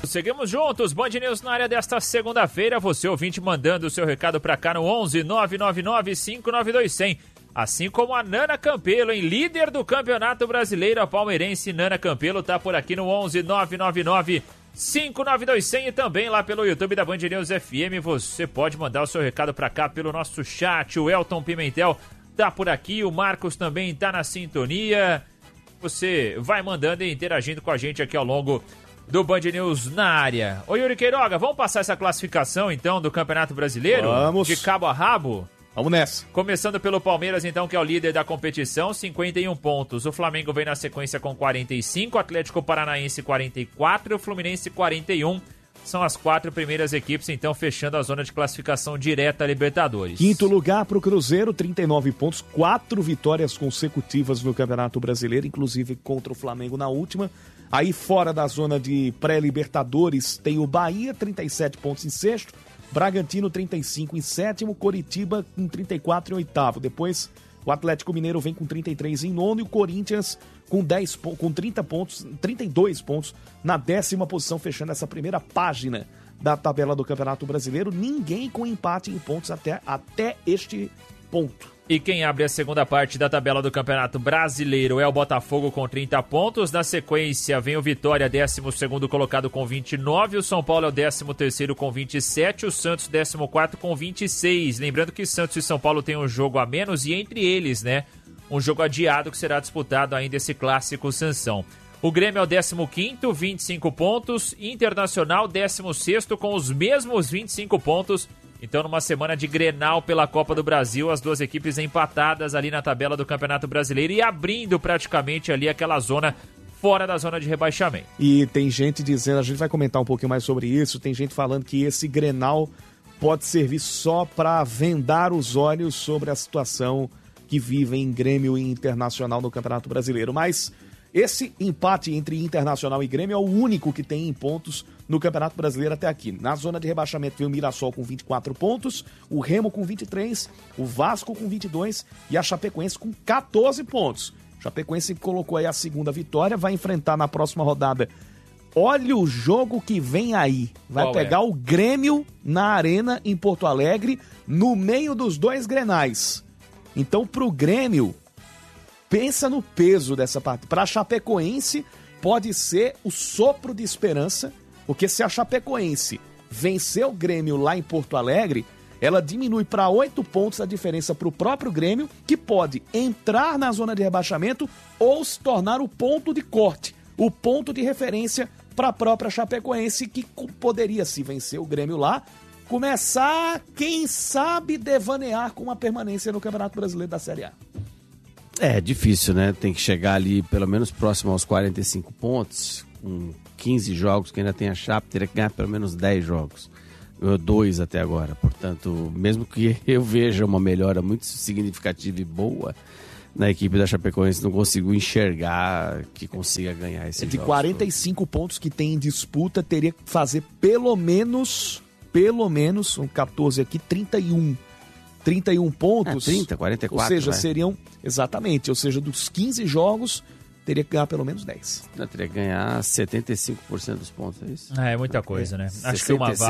Seguimos juntos, Band News na área desta segunda-feira. Você ouvinte mandando o seu recado pra cá no 11 999 592 100. Assim como a Nana Campelo, em líder do Campeonato Brasileiro, a palmeirense Nana Campelo tá por aqui no 11 999 592 100 e também lá pelo YouTube da Band News FM. Você pode mandar o seu recado pra cá pelo nosso chat. O Elton Pimentel tá por aqui, o Marcos também tá na sintonia. Você vai mandando e interagindo com a gente aqui ao longo do Band News na área. Ô Yuri Queiroga, vamos passar essa classificação então do Campeonato Brasileiro? Vamos. De cabo a rabo? Vamos nessa. Começando pelo Palmeiras então, que é o líder da competição, 51 pontos. O Flamengo vem na sequência com 45, Atlético Paranaense 44, o Fluminense 41. São as 4 primeiras equipes, então, fechando a zona de classificação direta a Libertadores. Quinto lugar para o Cruzeiro, 39 pontos, 4 vitórias consecutivas no Campeonato Brasileiro, inclusive contra o Flamengo na última. Aí fora da zona de pré-Libertadores tem o Bahia, 37 pontos em sexto, Bragantino 35 em sétimo, Coritiba com 34 em oitavo. Depois o Atlético Mineiro vem com 33 em nono e o Corinthians com 30 pontos, 32 pontos na 10ª posição, fechando essa primeira página da tabela do Campeonato Brasileiro. Ninguém com empate em pontos até este ponto. E quem abre a segunda parte da tabela do Campeonato Brasileiro é o Botafogo com 30 pontos. Na sequência vem o Vitória, 12º colocado com 29. O São Paulo é o 13º com 27. O Santos, 14º com 26. Lembrando que Santos e São Paulo têm um jogo a menos e entre eles, né, um jogo adiado que será disputado ainda esse clássico Sansão. O Grêmio é o 15º, 25 pontos. Internacional, 16º com os mesmos 25 pontos. Então, numa semana de Grenal pela Copa do Brasil, as duas equipes empatadas ali na tabela do Campeonato Brasileiro e abrindo praticamente ali aquela zona fora da zona de rebaixamento. E tem gente dizendo, a gente vai comentar um pouquinho mais sobre isso, tem gente falando que esse Grenal pode servir só para vendar os olhos sobre a situação que vivem Grêmio e Internacional no Campeonato Brasileiro. Mas esse empate entre Internacional e Grêmio é o único que tem em pontos no Campeonato Brasileiro até aqui. Na zona de rebaixamento vem o Mirassol com 24 pontos, o Remo com 23, o Vasco com 22 e a Chapecoense com 14 pontos. Chapecoense colocou aí a segunda vitória, vai enfrentar na próxima rodada. Olha o jogo que vem aí. Vai Qual pegar o Grêmio na Arena em Porto Alegre, no meio dos dois Grenais. Então, pro Grêmio, pensa no peso dessa partida. Para a Chapecoense, pode ser o sopro de esperança, porque se a Chapecoense vencer o Grêmio lá em Porto Alegre, ela diminui para 8 pontos a diferença para o próprio Grêmio, que pode entrar na zona de rebaixamento ou se tornar o ponto de corte, o ponto de referência para a própria Chapecoense, que poderia, se vencer o Grêmio lá, começar, quem sabe, devanear com uma permanência no Campeonato Brasileiro da Série A. É difícil, né? Tem que chegar ali pelo menos próximo aos 45 pontos, com 15 jogos que ainda tem a Chape, teria que ganhar pelo menos 10 jogos. 2 até agora. Portanto, mesmo que eu veja uma melhora muito significativa e boa na equipe da Chapecoense, não consigo enxergar que consiga ganhar esse jogo. De 45 pontos que tem em disputa, teria que fazer pelo menos, um 14 aqui, 31 pontos. 30, 44. Ou seja, seriam, exatamente, ou seja, dos 15 jogos, teria que ganhar pelo menos 10. Não, teria que ganhar 75% dos pontos, é isso? É muita coisa, né? Acho que uma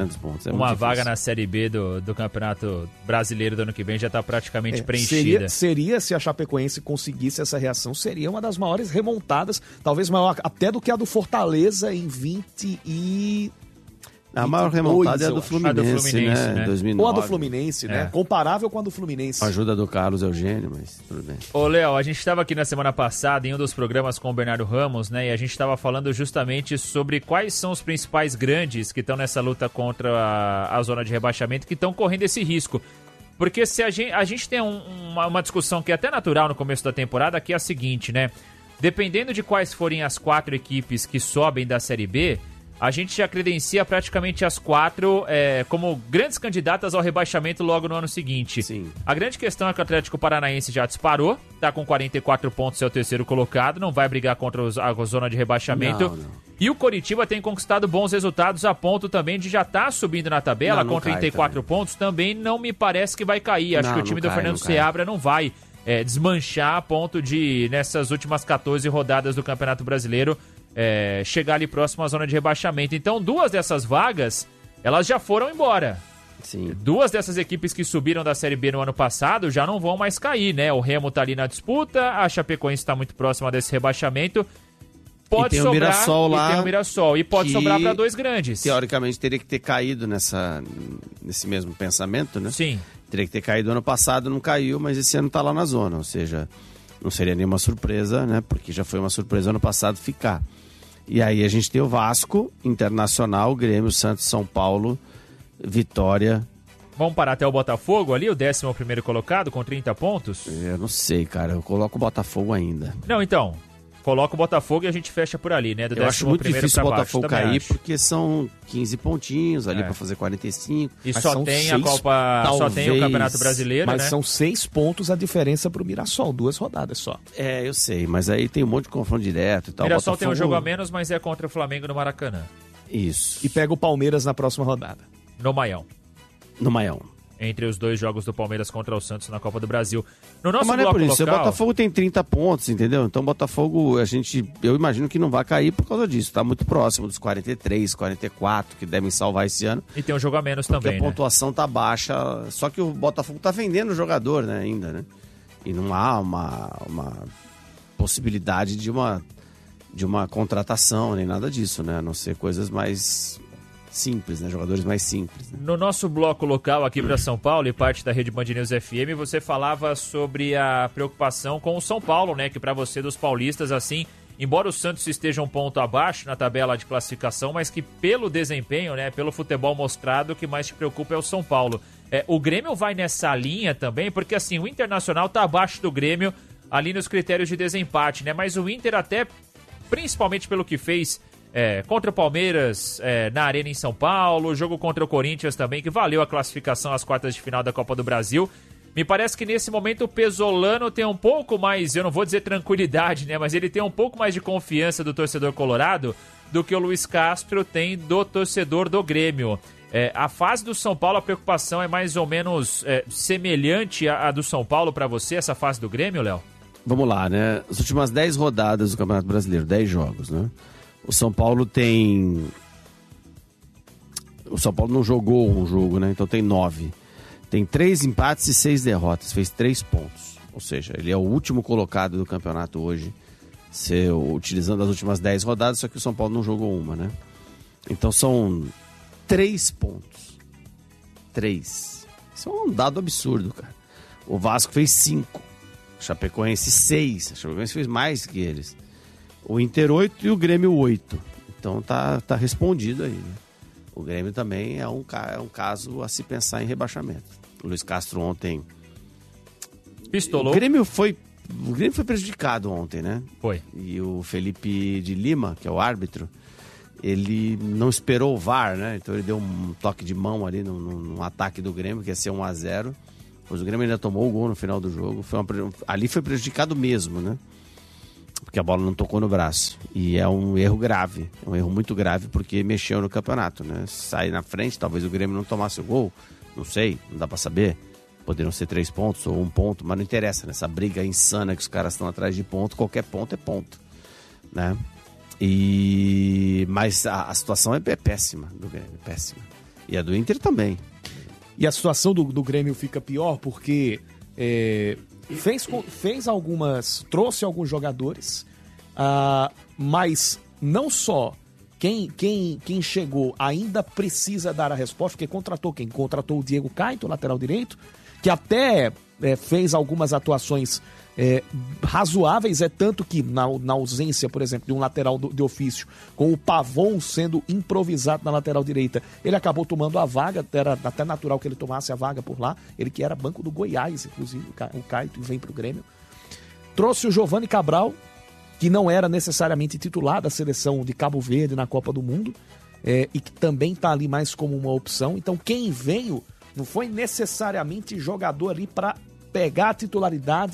vaga na Série B do Campeonato Brasileiro do ano que vem já está praticamente preenchida. Seria, se a Chapecoense conseguisse essa reação, seria uma das maiores remontadas, talvez maior até do que a do Fortaleza em 20 e... A maior remontada é a do Fluminense, né? 2009. Ou a do Fluminense, né? Comparável com a do Fluminense. A ajuda do Carlos Eugênio, mas tudo bem. Ô, Léo, a gente estava aqui na semana passada em um dos programas com o Bernardo Ramos, né? E a gente estava falando justamente sobre quais são os principais grandes que estão nessa luta contra a zona de rebaixamento, que estão correndo esse risco. Porque se a gente tem uma discussão que é até natural no começo da temporada, que é a seguinte, né? Dependendo de quais forem as 4 equipes que sobem da Série B, a gente já credencia praticamente as 4 como grandes candidatas ao rebaixamento logo no ano seguinte. Sim. A grande questão é que o Atlético Paranaense já disparou, tá com 44 pontos, é o terceiro colocado, não vai brigar contra a zona de rebaixamento. Não. E o Coritiba tem conquistado bons resultados a ponto também de já estar subindo na tabela com 34 pontos. Também não me parece que vai cair. Acho que o time do Fernando Seabra não vai desmanchar a ponto de, nessas últimas 14 rodadas do Campeonato Brasileiro, chegar ali próximo à zona de rebaixamento. Então, 2 dessas vagas, elas já foram embora. Sim. 2 dessas equipes que subiram da Série B no ano passado já não vão mais cair, né? O Remo tá ali na disputa, a Chapecoense está muito próxima desse rebaixamento. Pode sobrar, o Mirassol lá, e tem o Mirassol, e pode sobrar para 2 grandes. Teoricamente teria que ter caído nesse mesmo pensamento, né? Sim. Teria que ter caído ano passado, não caiu, mas esse ano tá lá na zona, ou seja, não seria nenhuma surpresa, né? Porque já foi uma surpresa ano passado ficar. E aí a gente tem o Vasco, Internacional, Grêmio, Santos, São Paulo, Vitória. Vamos parar até o Botafogo ali, o 11º colocado, com 30 pontos? Eu não sei, cara, eu coloco o Botafogo ainda. Não, então, coloca o Botafogo e a gente fecha por ali, né? Do eu acho muito difícil o Botafogo cair, acho. Porque são 15 pontinhos ali para fazer 45. E só tem a Copa, só tem o Campeonato Brasileiro, mas né? são 6 pontos a diferença pro Mirassol, 2 rodadas só. Eu sei, mas aí tem um monte de confronto direto e tal. O Mirassol tem um jogo a menos, mas é contra o Flamengo no Maracanã. Isso. E pega o Palmeiras na próxima rodada. No Maião. No Maião. Entre os 2 jogos do Palmeiras contra o Santos na Copa do Brasil. No nosso mas não é por isso, local... o Botafogo tem 30 pontos, entendeu? Então o Botafogo, eu imagino que não vai cair por causa disso. Tá muito próximo dos 43, 44, que devem salvar esse ano. E tem um jogo a menos porque também, a pontuação tá baixa, só que o Botafogo tá vendendo o jogador, né, ainda, né? E não há uma possibilidade de uma contratação, nem nada disso, né? A não ser coisas mais simples, né? Jogadores mais simples. Né? No nosso bloco local aqui para São Paulo e parte da Rede Band News FM, você falava sobre a preocupação com o São Paulo, né? Que para você dos paulistas, assim, embora o Santos esteja um ponto abaixo na tabela de classificação, mas que pelo desempenho, né? Pelo futebol mostrado, o que mais te preocupa é o São Paulo. O Grêmio vai nessa linha também, porque assim, o Internacional tá abaixo do Grêmio ali nos critérios de desempate, né? Mas o Inter até, principalmente pelo que fez contra o Palmeiras na Arena em São Paulo, jogo contra o Corinthians também, que valeu a classificação às quartas de final da Copa do Brasil. Me parece que nesse momento o Pesolano tem um pouco mais, eu não vou dizer tranquilidade, né? Mas ele tem um pouco mais de confiança do torcedor colorado do que o Luiz Castro tem do torcedor do Grêmio. A fase do São Paulo, a preocupação é mais ou menos semelhante à do São Paulo para você, essa fase do Grêmio, Léo? Vamos lá, né? As últimas 10 rodadas do Campeonato Brasileiro, 10 jogos, né? O São Paulo não jogou um jogo, né? Então tem 9. Tem 3 empates e 6 derrotas. Fez 3 pontos. Ou seja, ele é o último colocado do campeonato hoje, utilizando as últimas 10 rodadas, só que o São Paulo não jogou uma, né? Então são 3 pontos. 3. Isso é um dado absurdo, cara. O Vasco fez 5. O Chapecoense 6. A Chapecoense fez mais que eles. O Inter 8 e o Grêmio 8. Então tá respondido aí, né? O Grêmio também é um caso a se pensar em rebaixamento. O Luiz Castro ontem pistolou. O Grêmio foi prejudicado ontem, né? Foi. E o Felipe de Lima, que é o árbitro, ele não esperou o VAR, né? Então ele deu um toque de mão ali no ataque do Grêmio, que ia ser 1-0. Pois o Grêmio ainda tomou o gol no final do jogo. Ali foi prejudicado mesmo, né? Porque a bola não tocou no braço. E é um erro grave. É um erro muito grave porque mexeu no campeonato, né? Sai na frente, talvez o Grêmio não tomasse o gol. Não sei, não dá pra saber. Poderiam ser 3 pontos ou 1 ponto, mas não interessa. Nessa briga insana que os caras estão atrás de ponto, qualquer ponto é ponto, né? Mas a situação é péssima do Grêmio, péssima. E a do Inter também. E a situação do Grêmio fica pior porque trouxe alguns jogadores, mas não só quem chegou ainda precisa dar a resposta, porque contratou quem? Contratou o Diego Caetano, lateral direito, que até fez algumas atuações razoáveis, tanto que na ausência, por exemplo, de um lateral de ofício, com o Pavon sendo improvisado na lateral direita, ele acabou tomando a vaga, era até natural que ele tomasse a vaga por lá, ele que era banco do Goiás, inclusive, o Caetano vem pro Grêmio. Trouxe o Giovani Cabral, que não era necessariamente titular da seleção de Cabo Verde na Copa do Mundo, e que também está ali mais como uma opção. Então quem veio não foi necessariamente jogador ali para pegar a titularidade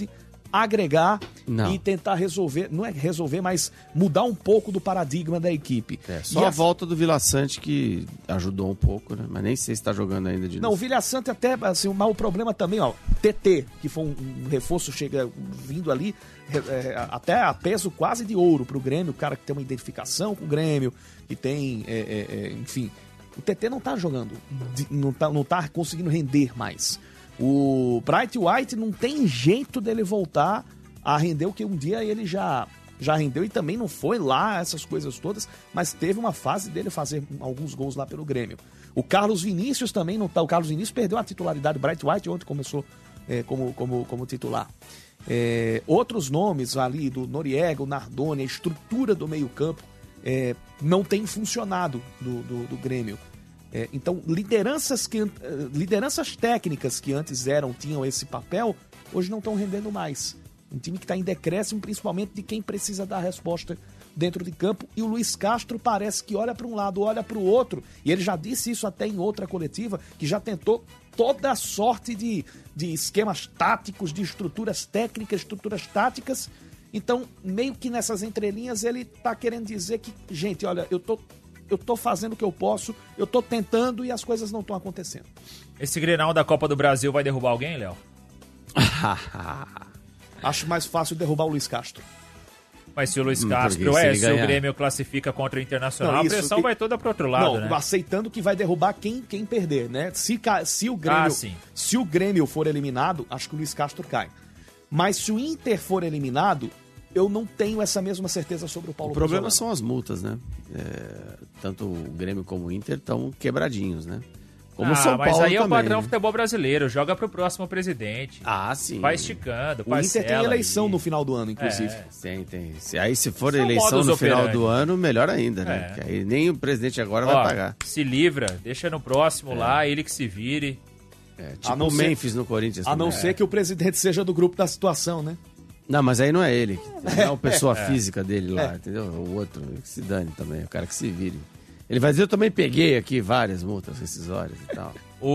agregar Não. e tentar resolver, não é resolver, mas mudar um pouco do paradigma da equipe. Só a volta do Vila Sante que ajudou um pouco, né? Mas nem sei se tá jogando ainda de novo. Não, o Vila Sante até, assim, mas o problema também, ó, TT, que foi um reforço vindo ali, até a peso quase de ouro pro Grêmio, o cara que tem uma identificação com o Grêmio, que tem, enfim, o TT não tá jogando, não tá conseguindo render mais. O Bright White não tem jeito dele voltar a render o que um dia ele já rendeu, e também não foi lá essas coisas todas, mas teve uma fase dele fazer alguns gols lá pelo Grêmio. O Carlos Vinícius também não tá. O Carlos Vinícius perdeu a titularidade. O Bright White ontem começou como titular. Outros nomes ali do Noriega, o Nardoni, a estrutura do meio-campo não tem funcionado do Grêmio. Então, lideranças técnicas que antes tinham esse papel, hoje não estão rendendo mais. Um time que está em decréscimo, principalmente de quem precisa dar resposta dentro de campo. E o Luiz Castro parece que olha para um lado, olha para o outro. E ele já disse isso até em outra coletiva, que já tentou toda a sorte de esquemas táticos, de estruturas técnicas, estruturas táticas. Então, meio que nessas entrelinhas, ele está querendo dizer que, gente, olha, eu tô fazendo o que eu posso, eu tô tentando e as coisas não estão acontecendo. Esse Grenal da Copa do Brasil vai derrubar alguém, Léo? Acho mais fácil derrubar o Luiz Castro. Mas se o Luiz Castro se o Grêmio classifica contra o Internacional, a pressão vai toda pro outro lado, né? Aceitando que vai derrubar quem perder, né? Se o Grêmio for eliminado, acho que o Luiz Castro cai. Mas se o Inter for eliminado, eu não tenho essa mesma certeza sobre o Paulo. O problema são as multas, né? Tanto o Grêmio como o Inter estão quebradinhos, né? Como o São Paulo. Mas aí é o padrão né? futebol brasileiro, joga pro próximo presidente. Sim. Vai esticando, o Inter tem eleição no final do ano, inclusive. Tem. Aí se for eleição no final do ano, melhor ainda, né? Porque aí nem o presidente agora vai pagar. Se livra, deixa no próximo lá, ele que se vire. Tipo o Memphis no Corinthians. A não ser que o presidente seja do grupo da situação, né? Não, mas aí não é ele. Não é a pessoa física dele lá, entendeu? O outro que se dane também, o cara que se vire. Ele vai dizer, eu também peguei aqui várias multas rescisórias e tal.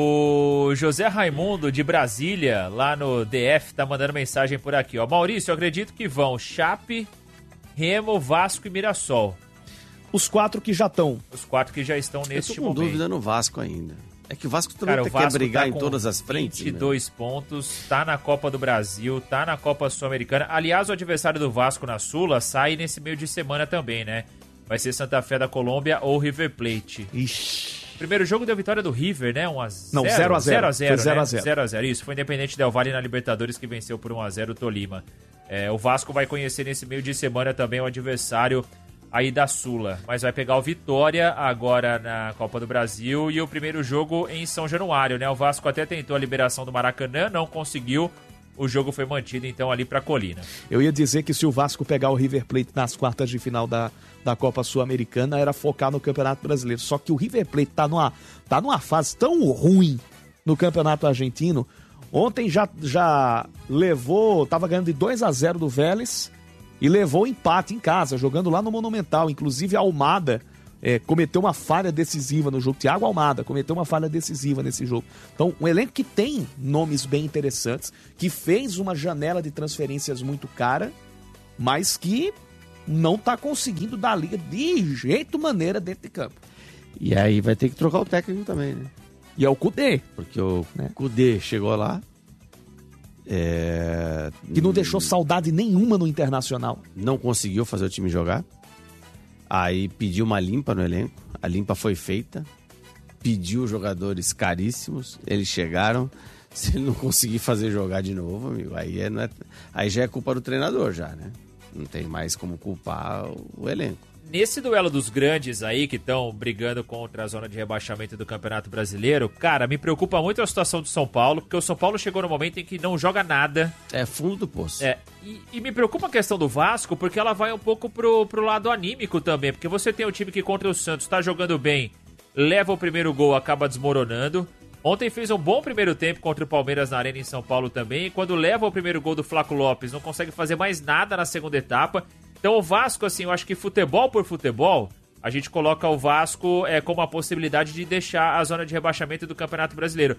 O José Raimundo, de Brasília, lá no DF, tá mandando mensagem por aqui, ó. Maurício, eu acredito que vão Chape, Remo, Vasco e Mirassol. Os 4 que já estão. Os 4 que já estão neste momento. Eu tô com dúvida no Vasco ainda. É que o Vasco também quer brigar em todas as frentes. 22 pontos, tá na Copa do Brasil, tá na Copa Sul-Americana. Aliás, o adversário do Vasco na Sula sai nesse meio de semana também, né? Vai ser Santa Fé da Colômbia ou River Plate. Ixi. Primeiro jogo deu vitória do River, né? 1-0. Não, 0-0. 0-0. Isso, foi Independente Del Valle na Libertadores que venceu por 1-0 o Tolima. O Vasco vai conhecer nesse meio de semana também o adversário aí da Sula. Mas vai pegar o Vitória agora na Copa do Brasil e o primeiro jogo em São Januário, né? O Vasco até tentou a liberação do Maracanã, não conseguiu. O jogo foi mantido, então, ali pra Colina. Eu ia dizer que se o Vasco pegar o River Plate nas quartas de final da Copa Sul-Americana, era focar no Campeonato Brasileiro. Só que o River Plate tá numa fase tão ruim no Campeonato Argentino. Ontem já levou, tava ganhando de 2-0 do Vélez e levou o empate em casa, jogando lá no Monumental. Inclusive a Almada cometeu uma falha decisiva no jogo. Thiago Almada cometeu uma falha decisiva nesse jogo. Então, um elenco que tem nomes bem interessantes, que fez uma janela de transferências muito cara, mas que não tá conseguindo dar liga de jeito maneira dentro de campo. E aí vai ter que trocar o técnico também, né? E é o Kudê. Porque o Kudê chegou lá. Que não deixou saudade nenhuma no Internacional. Não conseguiu fazer o time jogar. Aí pediu uma limpa no elenco. A limpa foi feita. Pediu jogadores caríssimos. Eles chegaram. Se ele não conseguir fazer jogar de novo, amigo, aí já é culpa do treinador já, né? Não tem mais como culpar o elenco. Nesse duelo dos grandes aí, que estão brigando contra a zona de rebaixamento do Campeonato Brasileiro, cara, me preocupa muito a situação do São Paulo, porque o São Paulo chegou no momento em que não joga nada. É fundo do poço. E me preocupa a questão do Vasco, porque ela vai um pouco pro lado anímico também, porque você tem um time que contra o Santos tá jogando bem, leva o primeiro gol, acaba desmoronando. Ontem fez um bom primeiro tempo contra o Palmeiras na Arena em São Paulo também, e quando leva o primeiro gol do Flaco Lopes, não consegue fazer mais nada na segunda etapa. Então o Vasco, assim, eu acho que futebol por futebol, a gente coloca o Vasco como a possibilidade de deixar a zona de rebaixamento do Campeonato Brasileiro.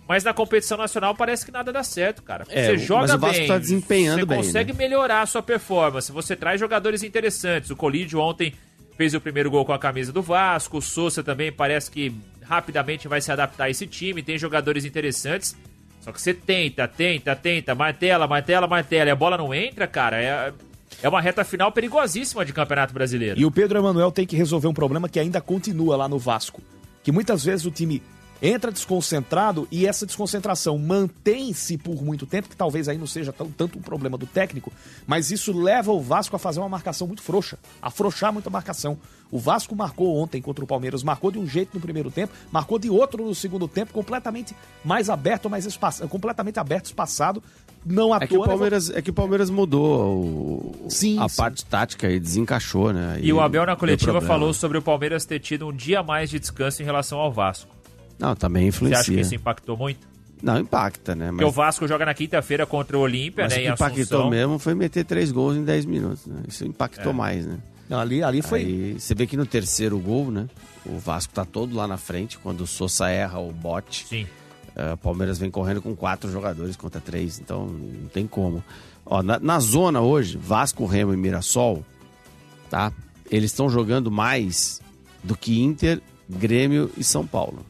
Mas na competição nacional parece que nada dá certo, cara. Você joga mas o Vasco bem, tá desempenhando bem, você consegue melhorar a sua performance, você traz jogadores interessantes. O Colídio ontem fez o primeiro gol com a camisa do Vasco, o Sousa também parece que rapidamente vai se adaptar a esse time, tem jogadores interessantes. Só que você tenta, martela, e a bola não entra, cara, é uma reta final perigosíssima de Campeonato Brasileiro. E o Pedro Emanuel tem que resolver um problema que ainda continua lá no Vasco. Que muitas vezes o time entra desconcentrado e essa desconcentração mantém-se por muito tempo, que talvez aí não seja tanto um problema do técnico, mas isso leva o Vasco a fazer uma marcação muito frouxa, afrouxar muito a marcação. O Vasco marcou ontem contra o Palmeiras, marcou de um jeito no primeiro tempo, marcou de outro no segundo tempo, completamente mais aberto, completamente aberto, espaçado. Não à toa, que o Palmeiras mudou a parte tática e desencaixou, né? E o Abel na coletiva falou sobre o Palmeiras ter tido um dia a mais de descanso em relação ao Vasco. Não, também influencia. Você acha que isso impactou muito? Não, impacta, né? Porque o Vasco joga na quinta-feira contra o Olímpia, né? O que impactou mesmo foi meter 3 gols em 10 minutos, né? Isso impactou mais, né? Não, ali foi... Aí, você vê que no terceiro gol, né? O Vasco tá todo lá na frente, quando o Sousa erra o bote. Sim. O Palmeiras vem correndo com 4 jogadores contra 3, então não tem como. Ó, na zona hoje, Vasco, Remo e Mirassol, tá? Eles estão jogando mais do que Inter, Grêmio e São Paulo.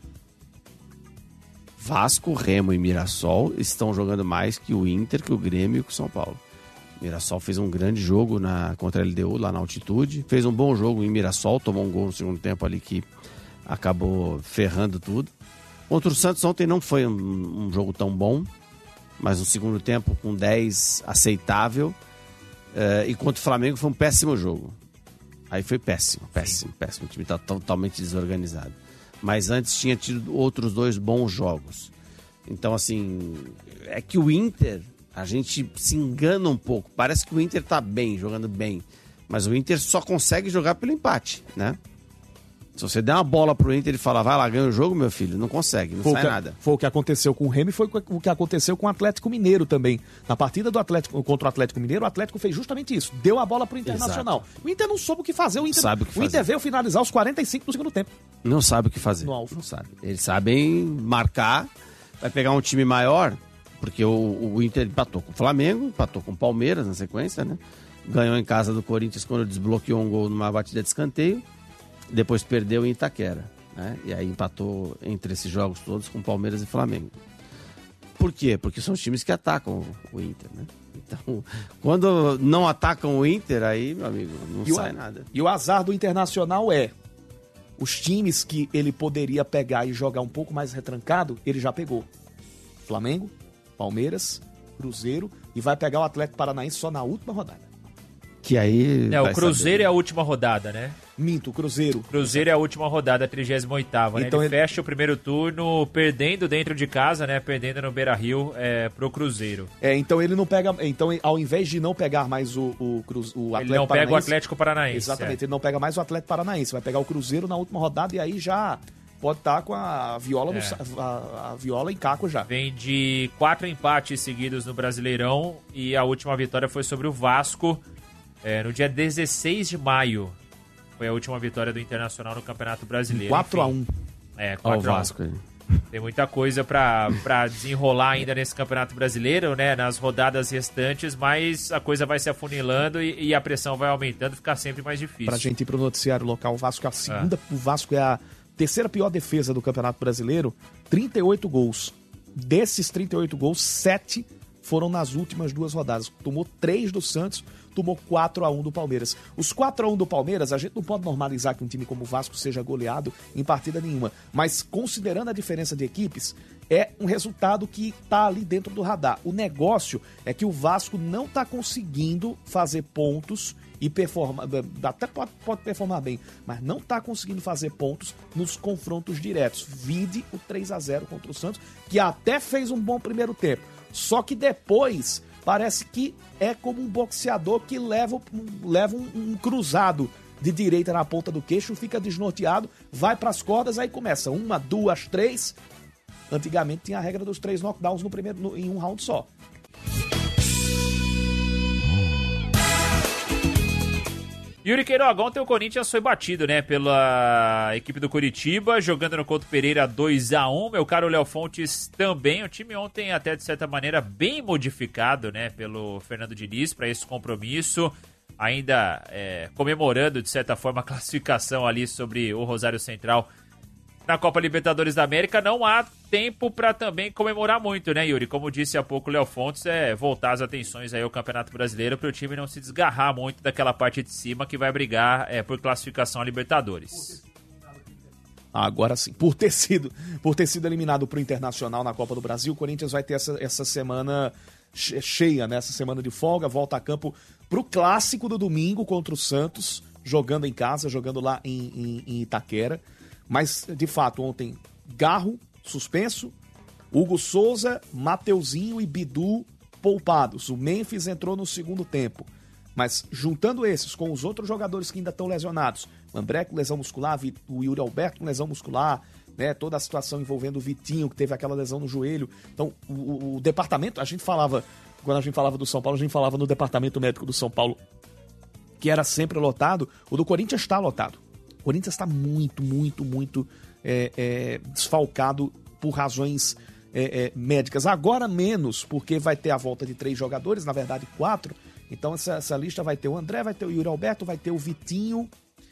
Vasco, Remo e Mirassol estão jogando mais que o Inter, que o Grêmio e que o São Paulo. Mirassol fez um grande jogo contra a LDU lá na altitude, fez um bom jogo em Mirassol, tomou um gol no segundo tempo ali que acabou ferrando tudo. Contra o Santos ontem não foi um jogo tão bom, mas no segundo tempo com 10 aceitável. E contra o Flamengo foi um péssimo jogo. Aí foi péssimo. O time está totalmente desorganizado. Mas antes tinha tido outros 2 bons jogos. Então, assim, é que o Inter, a gente se engana um pouco. Parece que o Inter tá bem, jogando bem. Mas o Inter só consegue jogar pelo empate, né? Se você der uma bola pro Inter e falar, vai lá, ganha o jogo, meu filho, não consegue, não sai nada. Foi o que aconteceu com o Remo e foi o que aconteceu com o Atlético Mineiro também. Na partida do Atlético contra o Atlético Mineiro, o Atlético fez justamente isso. Deu a bola pro Internacional. Exato. O Inter não soube o que fazer. O Inter veio finalizar os 45 do segundo tempo. Não sabe o que fazer. Não sabe. Eles sabem marcar, vai pegar um time maior, porque o Inter empatou com o Flamengo, empatou com o Palmeiras na sequência, né? Ganhou em casa do Corinthians quando desbloqueou um gol numa batida de escanteio. Depois perdeu em Itaquera, né? E aí empatou entre esses jogos todos com Palmeiras e Flamengo. Por quê? Porque são os times que atacam o Inter, né? Então, quando não atacam o Inter, aí, meu amigo, não sai nada. E o azar do Internacional é os times que ele poderia pegar e jogar um pouco mais retrancado, ele já pegou. Flamengo, Palmeiras, Cruzeiro e vai pegar o Atlético Paranaense só na última rodada. Que aí... o Cruzeiro é a última rodada, né? Minto, o Cruzeiro. Cruzeiro é a última rodada, a 38ª, né? Então ele fecha o primeiro turno perdendo dentro de casa, né? Perdendo no Beira-Rio pro Cruzeiro. Então ele não pega... Então, ao invés de não pegar mais o Atlético Paranaense... Ele não pega o Atlético Paranaense. Exatamente, ele não pega mais o Atlético Paranaense. Vai pegar o Cruzeiro na última rodada e aí já pode estar com a viola, a viola em caco já. Vem de 4 empates seguidos no Brasileirão e a última vitória foi sobre o Vasco no dia 16 de maio. Foi a última vitória do Internacional no Campeonato Brasileiro. 4-1. 4-1. Vasco. Tem muita coisa pra desenrolar ainda nesse Campeonato Brasileiro, né? Nas rodadas restantes, mas a coisa vai se afunilando e a pressão vai aumentando, fica sempre mais difícil. Pra gente ir pro noticiário local, o Vasco o Vasco é a terceira pior defesa do Campeonato Brasileiro, 38 gols. Desses 38 gols, 7 foram nas últimas 2 rodadas. Tomou 3 do Santos, tomou 4-1 do Palmeiras. Os 4-1 do Palmeiras, a gente não pode normalizar que um time como o Vasco seja goleado em partida nenhuma. Mas, considerando a diferença de equipes, é um resultado que está ali dentro do radar. O negócio é que o Vasco não está conseguindo fazer pontos e performar, até pode performar bem, mas não está conseguindo fazer pontos nos confrontos diretos. Vide o 3-0 contra o Santos, que até fez um bom primeiro tempo. Só que depois parece que é como um boxeador que leva um cruzado de direita na ponta do queixo, fica desnorteado, vai para as cordas, aí começa 1, 2, 3. Antigamente tinha a regra dos 3 knockdowns em um round só. Yuri Queiroga, ontem o Corinthians foi batido, né, pela equipe do Curitiba, jogando no Couto Pereira 2-1. Meu caro Léo Fontes também. O time ontem até, de certa maneira, bem modificado, né, pelo Fernando Diniz para esse compromisso. Ainda comemorando, de certa forma, a classificação ali sobre o Rosário Central na Copa Libertadores da América. Não há tempo para também comemorar muito, né, Yuri? Como disse há pouco o Léo Fontes, voltar as atenções aí ao Campeonato Brasileiro para o time não se desgarrar muito daquela parte de cima que vai brigar por classificação a Libertadores. Agora sim, por ter sido eliminado para o Internacional na Copa do Brasil, o Corinthians vai ter essa semana cheia, né? Essa semana de folga, volta a campo para o clássico do domingo contra o Santos, jogando em casa, jogando lá em Itaquera. Mas, de fato, ontem, Garro, suspenso, Hugo Souza, Mateuzinho e Bidu poupados. O Memphis entrou no segundo tempo. Mas, juntando esses com os outros jogadores que ainda estão lesionados, o André com lesão muscular, o Yuri Alberto com lesão muscular, né, toda a situação envolvendo o Vitinho, que teve aquela lesão no joelho. Então, o departamento, quando a gente falava do São Paulo, a gente falava no departamento médico do São Paulo, que era sempre lotado. O do Corinthians está lotado. O Corinthians está muito desfalcado por razões médicas. Agora menos, porque vai ter a volta de 3 jogadores, na verdade 4. Então essa lista vai ter o André, vai ter o Yuri Alberto, vai ter o Vitinho.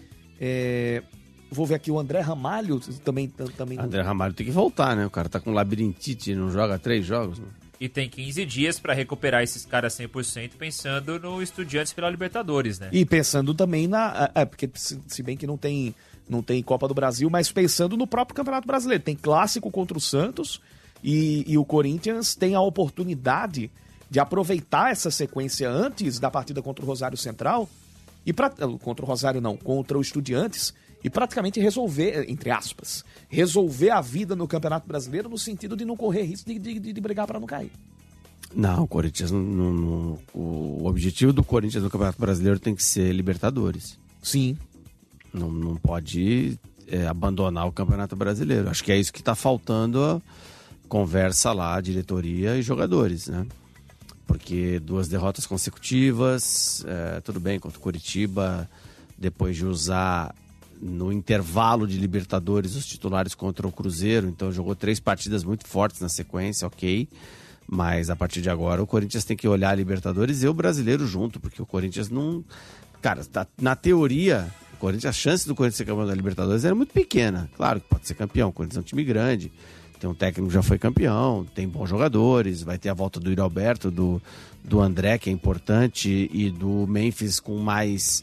Vou ver aqui o André Ramalho também. André Ramalho tem que voltar, né? O cara tá com labirintite, não joga 3 jogos, né? E tem 15 dias para recuperar esses caras 100%, pensando no Estudiantes pela Libertadores, né? E pensando também porque se bem que não tem Copa do Brasil, mas pensando no próprio Campeonato Brasileiro. Tem clássico contra o Santos e o Corinthians tem a oportunidade de aproveitar essa sequência antes da partida contra o Rosário Central, contra o Rosário não, contra o Estudiantes, e praticamente resolver, entre aspas, resolver a vida no Campeonato Brasileiro no sentido de não correr risco de brigar para não cair. Não, o Corinthians o objetivo do Corinthians no Campeonato Brasileiro tem que ser Libertadores. Sim. Não pode abandonar o Campeonato Brasileiro. Acho que é isso que está faltando a conversa lá, diretoria e jogadores, né? Porque 2 derrotas consecutivas, tudo bem, contra o Curitiba, depois de usar no intervalo de Libertadores os titulares contra o Cruzeiro, então jogou 3 partidas muito fortes na sequência, ok, mas a partir de agora o Corinthians tem que olhar a Libertadores e o Brasileiro junto, porque o Corinthians não... Cara, na teoria, a chance do Corinthians ser campeão da Libertadores era muito pequena. Claro que pode ser campeão, o Corinthians é um time grande, tem um técnico que já foi campeão, tem bons jogadores, vai ter a volta do Yuri Alberto, do André, que é importante, e do Memphis com mais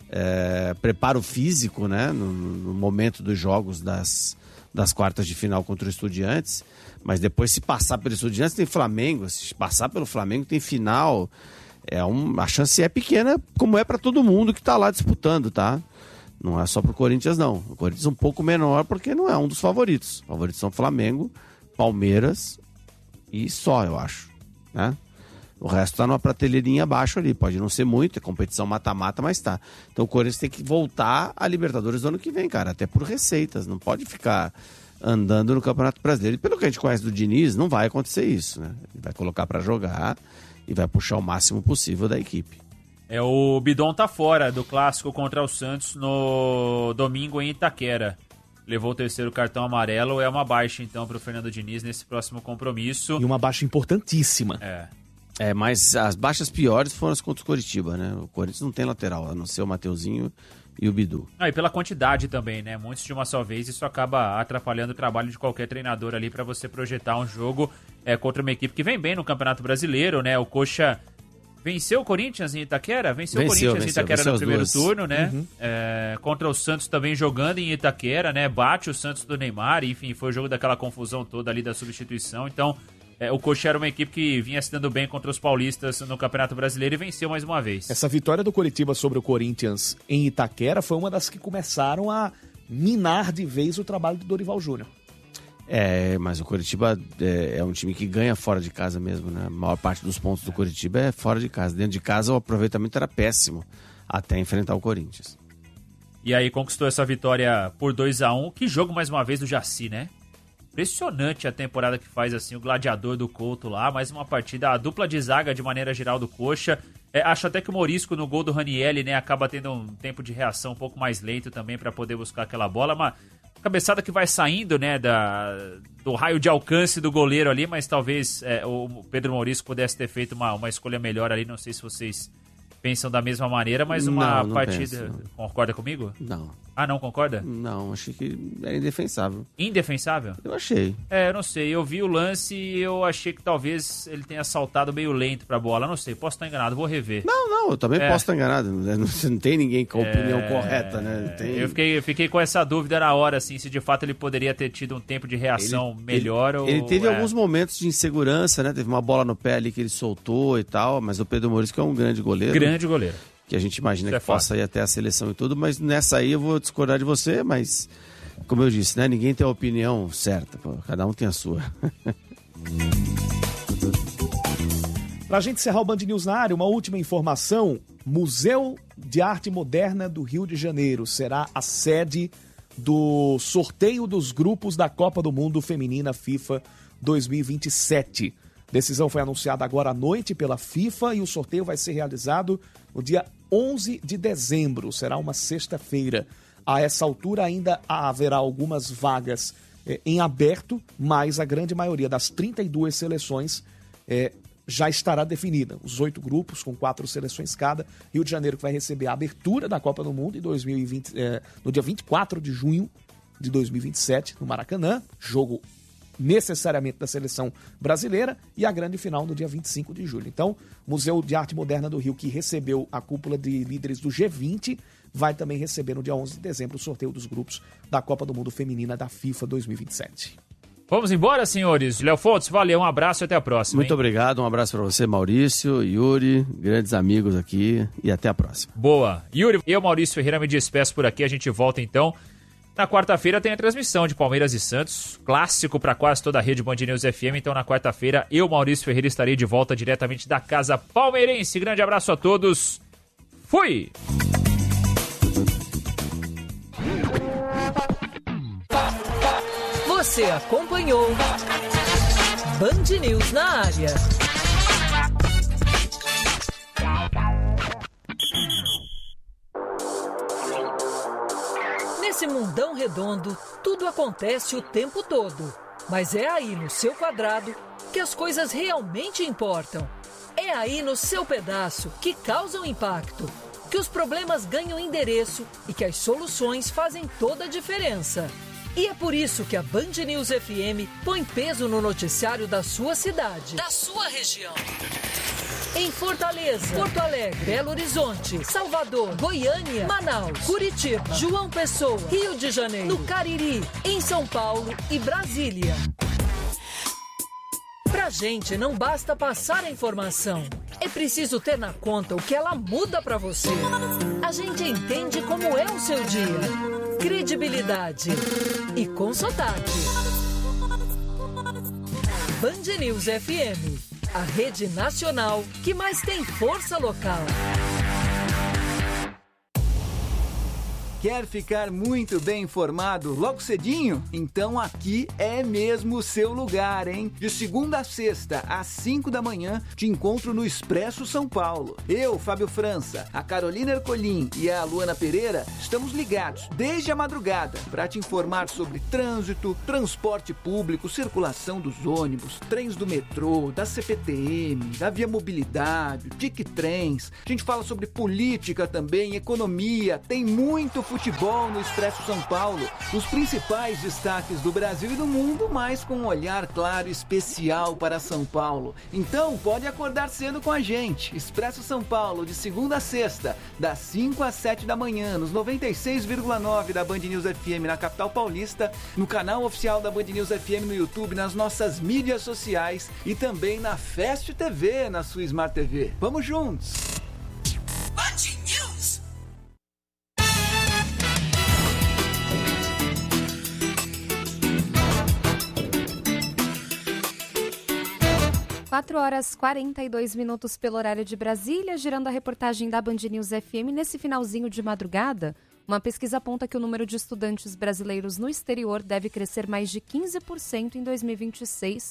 preparo físico, né, no momento dos jogos das quartas de final contra o Estudiantes. Mas depois, se passar pelo Estudiantes, tem Flamengo, se passar pelo Flamengo, tem final. A chance é pequena, como é para todo mundo que está lá disputando, tá? Não é só pro Corinthians, não. O Corinthians é um pouco menor, porque não é um dos favoritos. Os favoritos são Flamengo, Palmeiras e só, eu acho, né? O resto tá numa prateleirinha abaixo ali. Pode não ser muito, é competição mata-mata, mas tá. Então o Corinthians tem que voltar à Libertadores do ano que vem, cara. Até por receitas. Não pode ficar andando no Campeonato Brasileiro. E pelo que a gente conhece do Diniz, não vai acontecer isso, né? Ele vai colocar para jogar e vai puxar o máximo possível da equipe. O Bidon tá fora do clássico contra o Santos no domingo em Itaquera. Levou o 3º cartão amarelo. É uma baixa, então, pro Fernando Diniz nesse próximo compromisso. E uma baixa importantíssima. Mas as baixas piores foram as contra o Coritiba, né? O Corinthians não tem lateral, a não ser o Mateuzinho e o Bidu. E pela quantidade também, né? Muitos de uma só vez, isso acaba atrapalhando o trabalho de qualquer treinador ali para você projetar um jogo contra uma equipe que vem bem no Campeonato Brasileiro, né? O Coxa venceu o Corinthians em Itaquera? Venceu o Corinthians em Itaquera no primeiro turno, né? Uhum. Contra o Santos também jogando em Itaquera, né? Bate o Santos do Neymar, enfim, foi o jogo daquela confusão toda ali da substituição, então... o Coxa era uma equipe que vinha se dando bem contra os paulistas no Campeonato Brasileiro e venceu mais uma vez. Essa vitória do Coritiba sobre o Corinthians em Itaquera foi uma das que começaram a minar de vez o trabalho do Dorival Júnior. Mas o Coritiba é um time que ganha fora de casa mesmo, né? A maior parte dos pontos do Coritiba é fora de casa. Dentro de casa o aproveitamento era péssimo até enfrentar o Corinthians. E aí conquistou essa vitória por 2-1. Que jogo mais uma vez do Jaci, né? Impressionante a temporada que faz assim o gladiador do Couto lá, mais uma partida, a dupla de zaga de maneira geral do Coxa, Acho até que o Morisco no gol do Ranieri, né, acaba tendo um tempo de reação um pouco mais lento também para poder buscar aquela bola. Uma cabeçada que vai saindo, né, do raio de alcance do goleiro ali, mas talvez o Pedro Morisco pudesse ter feito uma escolha melhor ali. Não sei se vocês pensam da mesma maneira, mas uma partida... Penso. Concorda comigo? Não. Ah, não concorda? Não, achei que era indefensável. Indefensável? Eu achei. Eu não sei. Eu vi o lance e eu achei que talvez ele tenha saltado meio lento pra bola. Não sei, posso estar enganado, vou rever. Não, eu também posso estar enganado. Não tem ninguém com a opinião correta, né? Eu fiquei com essa dúvida na hora, assim, se de fato ele poderia ter tido um tempo de reação melhor ou... Ele teve alguns momentos de insegurança, né? Teve uma bola no pé ali que ele soltou e tal, mas o Pedro Morisco é um grande goleiro. Grande goleiro. Que a gente imagina que possa ir até a seleção e tudo, mas nessa aí eu vou discordar de você, mas como eu disse, né, ninguém tem a opinião certa, pô, cada um tem a sua. Pra gente encerrar o Band News na área, uma última informação: Museu de Arte Moderna do Rio de Janeiro será a sede do sorteio dos grupos da Copa do Mundo Feminina FIFA 2027. Decisão foi anunciada agora à noite pela FIFA e o sorteio vai ser realizado no dia 11 de dezembro. Será uma sexta-feira. A essa altura ainda haverá algumas vagas em aberto, mas a grande maioria das 32 seleções já estará definida. Os 8 grupos com 4 seleções cada. Rio de Janeiro que vai receber a abertura da Copa do Mundo em 2020, no dia 24 de junho de 2027, no Maracanã. Jogo necessariamente da seleção brasileira, e a grande final no dia 25 de julho. Então, Museu de Arte Moderna do Rio, que recebeu a cúpula de líderes do G20, vai também receber no dia 11 de dezembro o sorteio dos grupos da Copa do Mundo Feminina da FIFA 2027. Vamos embora, senhores. Léo Fontes, valeu, um abraço e até a próxima. Muito obrigado, um abraço para você, Maurício, Yuri, grandes amigos aqui, e até a próxima. Boa. Yuri, eu, Maurício Ferreira, me despeço por aqui, a gente volta então. Na quarta-feira tem a transmissão de Palmeiras e Santos, clássico para quase toda a rede Band News FM. Então, na quarta-feira, eu, Maurício Ferreira, estarei de volta diretamente da Casa Palmeirense. Grande abraço a todos. Fui! Você acompanhou Band News na área. Nesse mundão redondo, tudo acontece o tempo todo. Mas é aí no seu quadrado que as coisas realmente importam. É aí no seu pedaço que causam impacto, que os problemas ganham endereço e que as soluções fazem toda a diferença. E é por isso que a Band News FM põe peso no noticiário da sua cidade, da sua região. Em Fortaleza, Porto Alegre, Belo Horizonte, Salvador, Goiânia, Manaus, Curitiba, João Pessoa, Rio de Janeiro, no Cariri, em São Paulo e Brasília. Pra gente não basta passar a informação, é preciso ter na conta o que ela muda pra você. A gente entende como é o seu dia. Credibilidade e com sotaque. Band News FM, a rede nacional que mais tem força local. Quer ficar muito bem informado logo cedinho? Então aqui é mesmo o seu lugar, hein? De segunda a sexta, às 5 da manhã, te encontro no Expresso São Paulo. Eu, Fábio França, a Carolina Ercolim e a Luana Pereira estamos ligados desde a madrugada para te informar sobre trânsito, transporte público, circulação dos ônibus, trens do metrô, da CPTM, da Via Mobilidade, TIC-Trens. A gente fala sobre política também, economia, tem muito futebol no Expresso São Paulo, os principais destaques do Brasil e do mundo, mas com um olhar claro e especial para São Paulo. Então pode acordar cedo com a gente. Expresso São Paulo, de segunda a sexta, das 5 às 7 da manhã, nos 96,9 da Band News FM na capital paulista, no canal oficial da Band News FM no YouTube, nas nossas mídias sociais e também na Fast TV, na sua Smart TV. Vamos juntos! Band News! 4h42 pelo horário de Brasília, girando a reportagem da Band News FM. Nesse finalzinho de madrugada, uma pesquisa aponta que o número de estudantes brasileiros no exterior deve crescer mais de 15% em 2026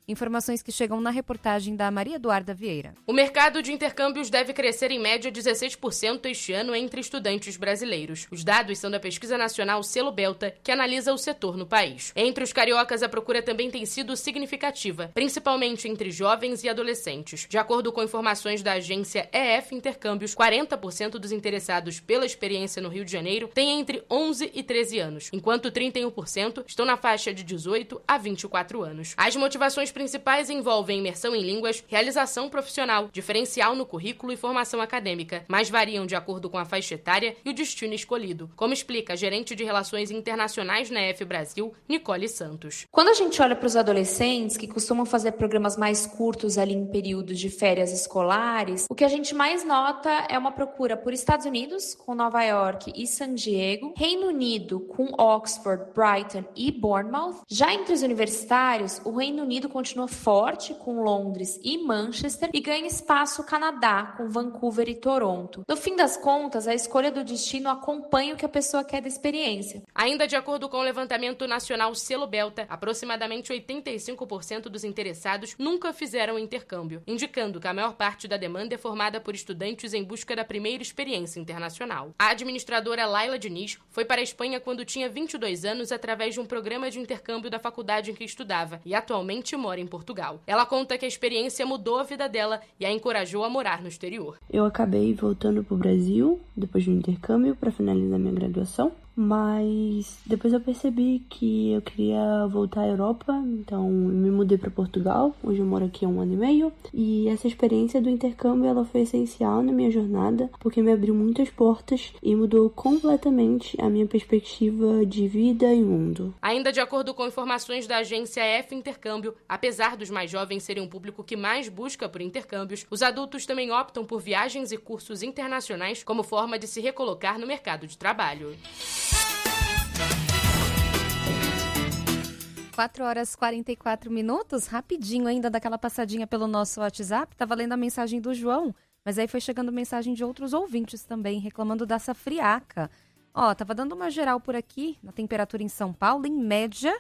Informações que chegam na reportagem da Maria Eduarda Vieira. O mercado de intercâmbios deve crescer em média 16% este ano entre estudantes brasileiros. Os dados são da pesquisa nacional Selo Belta, que analisa o setor no país. Entre os cariocas, a procura também tem sido significativa, principalmente entre jovens e adolescentes. De acordo com informações da agência EF Intercâmbios, 40% dos interessados pela experiência no Rio de Janeiro têm entre 11 e 13 anos, enquanto 31% estão na faixa de 18 a 24 anos. As motivações principais envolvem imersão em línguas, realização profissional, diferencial no currículo e formação acadêmica, mas variam de acordo com a faixa etária e o destino escolhido, como explica a gerente de Relações Internacionais na EF Brasil, Nicole Santos. Quando a gente olha para os adolescentes, que costumam fazer programas mais curtos ali em períodos de férias escolares, o que a gente mais nota é uma procura por Estados Unidos, com Nova York e San Diego, Reino Unido, com Oxford, Brighton e Bournemouth. Já entre os universitários, o Reino Unido continua forte, com Londres e Manchester, e ganha espaço o Canadá, com Vancouver e Toronto. No fim das contas, a escolha do destino acompanha o que a pessoa quer da experiência. Ainda de acordo com o levantamento nacional Selo Belta, aproximadamente 85% dos interessados nunca fizeram intercâmbio, indicando que a maior parte da demanda é formada por estudantes em busca da primeira experiência internacional. A administradora Laila Diniz foi para a Espanha quando tinha 22 anos através de um programa de intercâmbio da faculdade em que estudava e atualmente mora em Portugal. Ela conta que a experiência mudou a vida dela e a encorajou a morar no exterior. Eu acabei voltando para o Brasil depois do intercâmbio para finalizar minha graduação, mas depois eu percebi que eu queria voltar à Europa, então eu me mudei para Portugal, hoje eu moro aqui há 1 ano e meio, e essa experiência do intercâmbio ela foi essencial na minha jornada, porque me abriu muitas portas e mudou completamente a minha perspectiva de vida e mundo. Ainda de acordo com informações da agência F Intercâmbio, apesar dos mais jovens serem um público que mais busca por intercâmbios, os adultos também optam por viagens e cursos internacionais como forma de se recolocar no mercado de trabalho. 4h44, rapidinho ainda daquela passadinha pelo nosso WhatsApp. Tava lendo a mensagem do João, mas aí foi chegando mensagem de outros ouvintes também, reclamando dessa friaca. Ó, tava dando uma geral por aqui, na temperatura em São Paulo, em média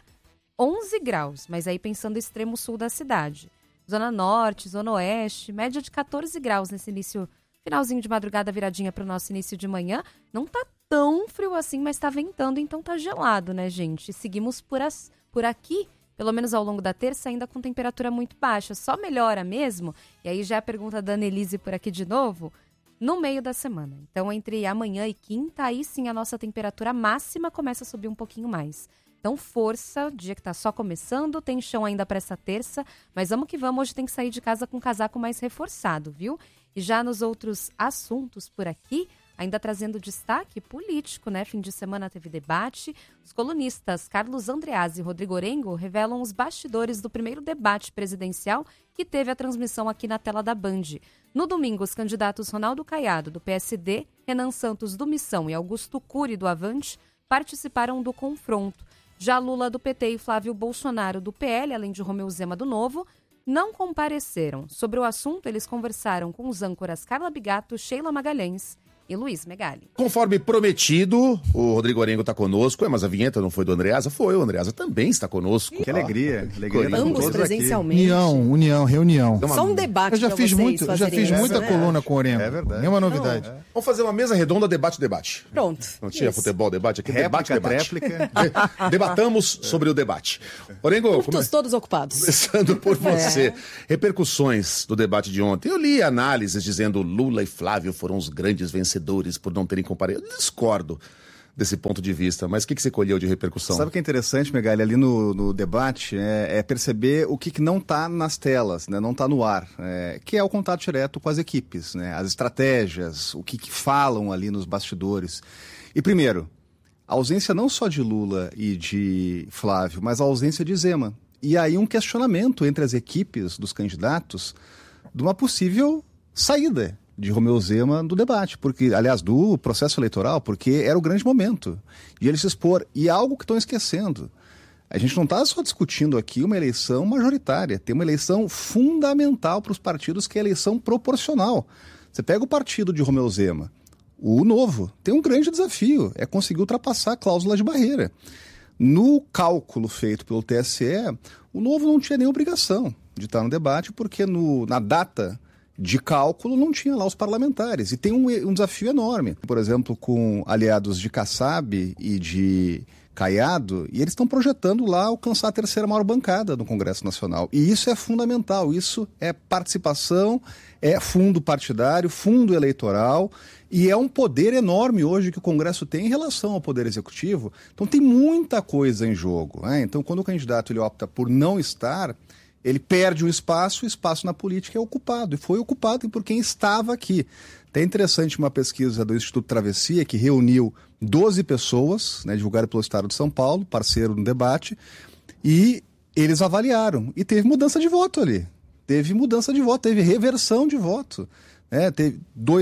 11 graus, mas aí pensando extremo sul da cidade. Zona Norte, Zona Oeste, média de 14 graus nesse início, finalzinho de madrugada, viradinha para o nosso início de manhã. Não tá tão frio assim, mas tá ventando, então tá gelado, né, gente? Seguimos por aqui, pelo menos ao longo da terça, ainda com temperatura muito baixa. Só melhora mesmo, e aí já a pergunta da Annelise por aqui de novo, no meio da semana. Então, entre amanhã e quinta, aí sim a nossa temperatura máxima começa a subir um pouquinho mais. Então, força, dia que tá só começando, tem chão ainda para essa terça, mas vamos que vamos, hoje tem que sair de casa com o casaco mais reforçado, viu? E já nos outros assuntos por aqui, ainda trazendo destaque político, né? Fim de semana teve debate. Os colunistas Carlos Andreazzi e Rodrigo Orengo revelam os bastidores do primeiro debate presidencial que teve a transmissão aqui na tela da Band. No domingo, os candidatos Ronaldo Caiado, do PSD, Renan Santos, do Missão, e Augusto Cury, do Avante, participaram do confronto. Já Lula, do PT, e Flávio Bolsonaro, do PL, além de Romeu Zema, do Novo, não compareceram. Sobre o assunto, eles conversaram com os âncoras Carla Bigato, Sheila Magalhães e Luiz Megali. Conforme prometido, o Rodrigo Orengo está conosco. Mas a vinheta não foi do Andreasa? Foi, o Andreasa também está conosco. Que alegria. Ambos presencialmente. União, reunião. Só um debate. Eu já fiz muita coluna com o Orengo. É verdade. Nenhuma novidade. Vamos fazer uma mesa redonda, debate. Pronto. Não tinha futebol, debate? Aqui Réplica, réplica. Debatamos sobre o debate. Orengo, todos ocupados. Começando por você. Repercussões do debate de ontem. Eu li análises dizendo Lula e Flávio foram os grandes vencedores por não terem comparecido. Eu discordo desse ponto de vista, mas o que você colheu de repercussão? Sabe o que é interessante, Megali, ali no debate, é perceber o que não está nas telas, né? Não está no ar, que é o contato direto com as equipes, né? As estratégias, o que falam ali nos bastidores. E primeiro, a ausência não só de Lula e de Flávio, mas a ausência de Zema. E aí um questionamento entre as equipes dos candidatos de uma possível saída de Romeu Zema do debate, do processo eleitoral, porque era o grande momento de ele se expor. E algo que estão esquecendo, a gente não está só discutindo aqui uma eleição majoritária, tem uma eleição fundamental para os partidos, que é a eleição proporcional. Você pega o partido de Romeu Zema, o Novo, tem um grande desafio, é conseguir ultrapassar a cláusula de barreira. No cálculo feito pelo TSE, o Novo não tinha nem obrigação de estar no debate, porque na data de cálculo não tinha lá os parlamentares. E tem um desafio enorme. Por exemplo, com aliados de Kassab e de Caiado, e eles estão projetando lá alcançar a terceira maior bancada no Congresso Nacional. E isso é fundamental, isso é participação, é fundo partidário, fundo eleitoral, e é um poder enorme hoje que o Congresso tem em relação ao Poder Executivo. Então tem muita coisa em jogo, né? Então quando o candidato ele opta por não estar, ele perde um espaço, o espaço na política é ocupado, e foi ocupado por quem estava aqui. É interessante uma pesquisa do Instituto Travessia, que reuniu 12 pessoas, né, divulgada pelo Estado de São Paulo, parceiro no debate, e eles avaliaram. E teve mudança de voto ali. Teve mudança de voto, teve reversão de voto. Teve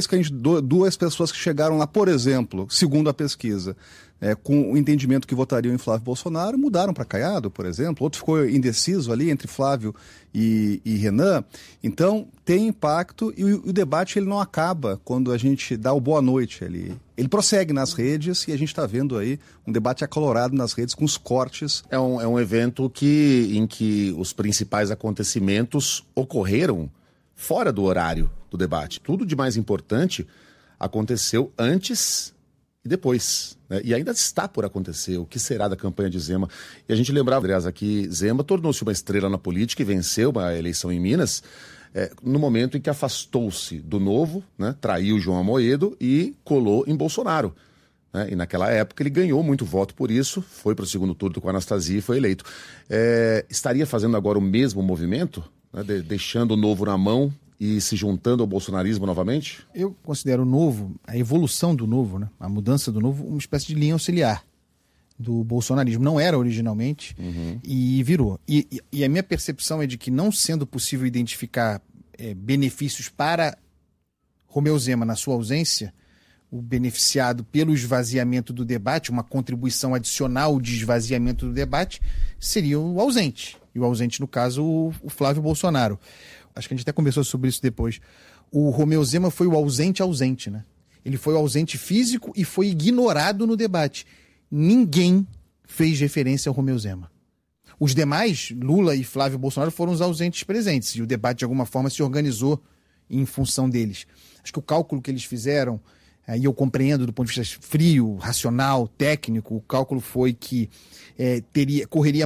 duas pessoas que chegaram lá, por exemplo, segundo a pesquisa, com o entendimento que votariam em Flávio Bolsonaro, mudaram para Caiado, por exemplo. Outro ficou indeciso ali entre Flávio e Renan. Então, tem impacto e o debate ele não acaba quando a gente dá o boa noite ali. Ele prossegue nas redes e a gente está vendo aí um debate acalorado nas redes com os cortes. É um evento em que os principais acontecimentos ocorreram fora do horário do debate. Tudo de mais importante aconteceu antes e depois, né? E ainda está por acontecer. O que será da campanha de Zema? E a gente lembrava, aliás, aqui, Zema tornou-se uma estrela na política e venceu uma eleição em Minas no momento em que afastou-se do Novo, né? Traiu João Amoedo e colou em Bolsonaro. Né? E naquela época ele ganhou muito voto por isso, foi para o segundo turno com a Anastasia e foi eleito. Estaria fazendo agora o mesmo movimento, né? Deixando o Novo na mão e se juntando ao bolsonarismo novamente? Eu considero o Novo, a evolução do Novo, né? A mudança do Novo, uma espécie de linha auxiliar do bolsonarismo. Não era originalmente e virou. E a minha percepção é de que, não sendo possível identificar benefícios para Romeu Zema na sua ausência, o beneficiado pelo esvaziamento do debate, uma contribuição adicional de esvaziamento do debate, seria o ausente. E o ausente, no caso, o Flávio Bolsonaro. Acho que a gente até conversou sobre isso depois. O Romeu Zema foi o ausente, né? Ele foi o ausente físico e foi ignorado no debate. Ninguém fez referência ao Romeu Zema. Os demais, Lula e Flávio Bolsonaro, foram os ausentes presentes. E o debate, de alguma forma, se organizou em função deles. Acho que o cálculo que eles fizeram, e eu compreendo do ponto de vista frio, racional, técnico, o cálculo foi que correriam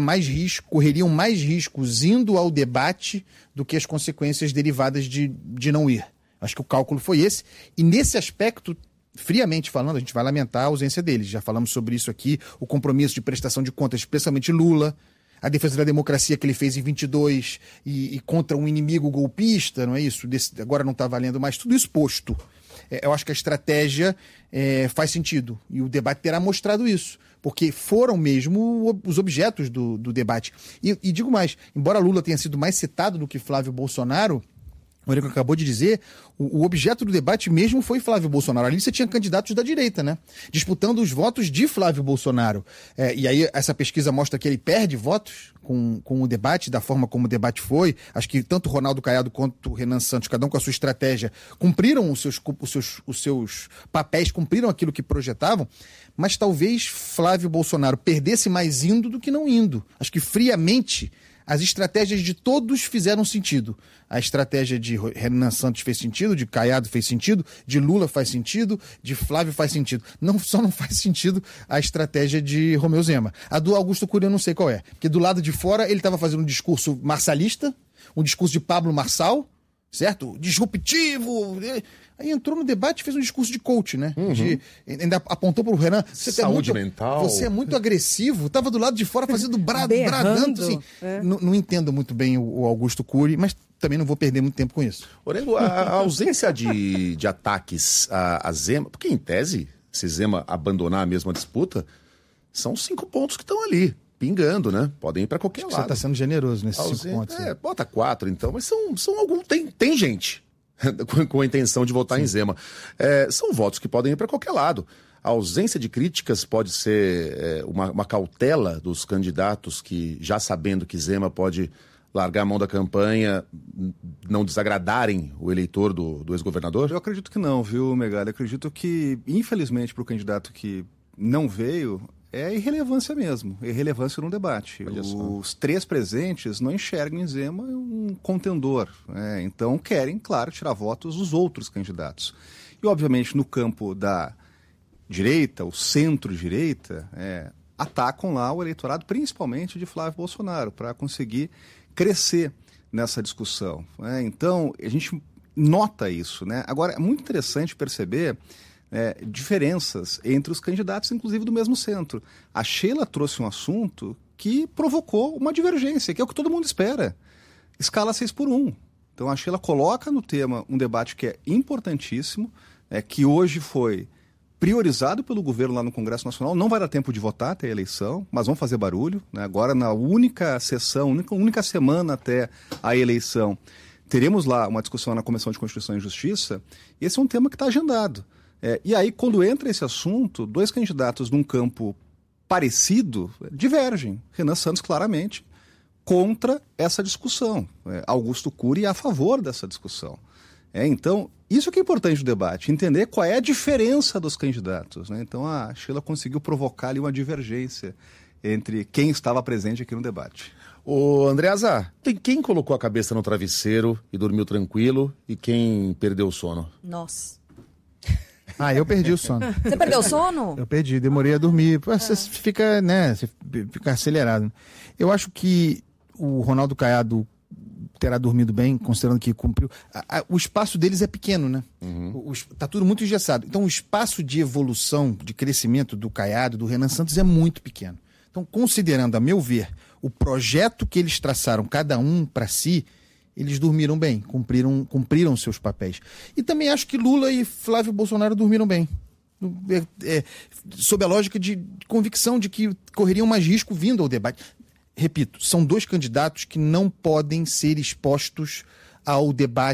mais riscos indo ao debate do que as consequências derivadas de não ir. Acho que o cálculo foi esse. E nesse aspecto, friamente falando, a gente vai lamentar a ausência deles. Já falamos sobre isso aqui, o compromisso de prestação de contas, especialmente Lula, a defesa da democracia que ele fez em 22 e contra um inimigo golpista, não é isso? Agora não está valendo mais. Tudo isso posto. Eu acho que a estratégia faz sentido. E o debate terá mostrado isso. Porque foram mesmo os objetos do debate. E digo mais, embora Lula tenha sido mais citado do que Flávio Bolsonaro, o Eurico acabou de dizer, o objeto do debate mesmo foi Flávio Bolsonaro. Ali você tinha candidatos da direita, né? Disputando os votos de Flávio Bolsonaro. E aí essa pesquisa mostra que ele perde votos com o debate, da forma como o debate foi. Acho que tanto o Ronaldo Caiado quanto o Renan Santos, cada um com a sua estratégia, cumpriram os seus papéis, cumpriram aquilo que projetavam, mas talvez Flávio Bolsonaro perdesse mais indo do que não indo. Acho que friamente as estratégias de todos fizeram sentido. A estratégia de Renan Santos fez sentido, de Caiado fez sentido, de Lula faz sentido, de Flávio faz sentido. Só não faz sentido a estratégia de Romeu Zema. A do Augusto Cury eu não sei qual é. Porque do lado de fora ele estava fazendo um discurso marçalista, um discurso de Pablo Marçal, certo? Disruptivo. Aí entrou no debate e fez um discurso de coach, né? Ainda apontou para o Renan. Saúde mental. Você é muito agressivo. Estava do lado de fora fazendo bradando. Assim. Não entendo muito bem o Augusto Cury, mas também não vou perder muito tempo com isso. Orengo, a ausência de ataques a Zema, porque em tese, se Zema abandonar a mesma disputa, são 5 pontos que estão ali, pingando, né? Podem ir para qualquer lado. Você está sendo generoso nesses 5 pontos. Bota 4 então, mas são alguns. Tem gente com a intenção de votar em Zema. São votos que podem ir para qualquer lado. A ausência de críticas pode ser uma cautela dos candidatos que, já sabendo que Zema pode largar a mão da campanha, não desagradarem o eleitor do ex-governador? Eu acredito que não, viu, Megali? Eu acredito que, infelizmente, para o candidato que não veio, é irrelevância mesmo, irrelevância no debate. Os 3 presentes não enxergam em Zema um contendor, né? Então querem, claro, tirar votos dos outros candidatos. E, obviamente, no campo da direita, o centro-direita, atacam lá o eleitorado, principalmente de Flávio Bolsonaro, para conseguir crescer nessa discussão, né? Então, a gente nota isso, né? Agora, é muito interessante perceber diferenças entre os candidatos, inclusive do mesmo centro. A Sheila trouxe um assunto que provocou uma divergência, que é o que todo mundo espera. Escala 6x1. Então, a Sheila coloca no tema um debate que é importantíssimo, que hoje foi priorizado pelo governo lá no Congresso Nacional. Não vai dar tempo de votar até a eleição, mas vão fazer barulho, né? Agora, na única sessão, única semana até a eleição, teremos lá uma discussão na Comissão de Constituição e Justiça. Esse é um tema que está agendado. E aí, quando entra esse assunto, 2 candidatos num campo parecido divergem. Renan Santos, claramente, contra essa discussão. Augusto Cury a favor dessa discussão. Então, isso que é importante no debate, entender qual é a diferença dos candidatos, né? Então, a Sheila conseguiu provocar ali uma divergência entre quem estava presente aqui no debate. Ô, Andreasa, tem quem colocou a cabeça no travesseiro e dormiu tranquilo e quem perdeu o sono? Nossa. Eu perdi o sono. Você perdeu o sono? Eu perdi, demorei a dormir. Você fica, né, você fica acelerado. Eu acho que o Ronaldo Caiado terá dormido bem, considerando que cumpriu. O espaço deles é pequeno, né? Tá tudo muito engessado. Então, o espaço de evolução, de crescimento do Caiado, do Renan Santos, é muito pequeno. Então, considerando, a meu ver, o projeto que eles traçaram, cada um para si, eles dormiram bem, cumpriram seus papéis. E também acho que Lula e Flávio Bolsonaro dormiram bem. Sob a lógica de convicção de que correriam mais risco vindo ao debate. Repito, são 2 candidatos que não podem ser expostos ao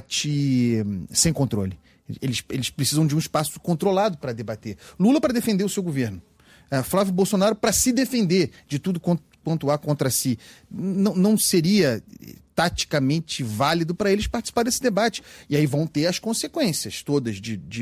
debate sem controle. Eles precisam de um espaço controlado para debater. Lula para defender o seu governo. Flávio Bolsonaro para se defender de tudo quanto há contra si. Não seria taticamente válido para eles participar desse debate. E aí vão ter as consequências todas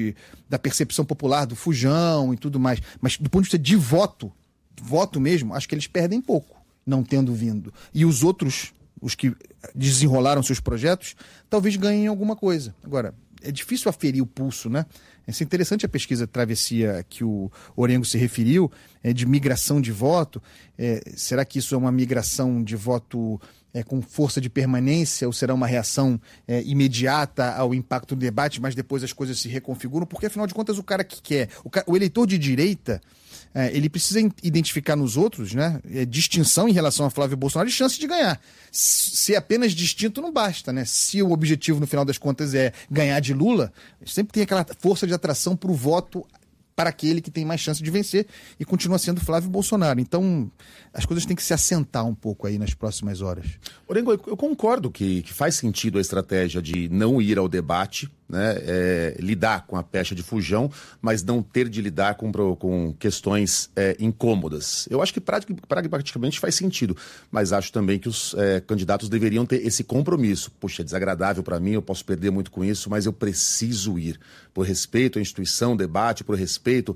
da percepção popular, do fujão e tudo mais. Mas do ponto de vista de voto mesmo, acho que eles perdem pouco, não tendo vindo. E os outros, os que desenrolaram seus projetos, talvez ganhem alguma coisa. Agora, é difícil aferir o pulso, né? É interessante a pesquisa Travessia que o Orengo se referiu, de migração de voto. Será que isso é uma migração de voto com força de permanência ou será uma reação imediata ao impacto do debate, mas depois as coisas se reconfiguram? Porque, afinal de contas, o cara que quer... O eleitor de direita... ele precisa identificar nos outros, né, distinção em relação a Flávio Bolsonaro e chance de ganhar. Ser apenas distinto não basta, né? Se o objetivo, no final das contas, é ganhar de Lula, sempre tem aquela força de atração para o voto para aquele que tem mais chance de vencer e continua sendo Flávio Bolsonaro. Então, as coisas têm que se assentar um pouco aí nas próximas horas. Orengo, eu concordo que faz sentido a estratégia de não ir ao debate, né, lidar com a pecha de fujão, mas não ter de lidar com questões incômodas. Eu acho que pragmaticamente faz sentido, mas acho também que os candidatos deveriam ter esse compromisso. Poxa, é desagradável para mim, eu posso perder muito com isso, mas eu preciso ir, por respeito à instituição, debate, por respeito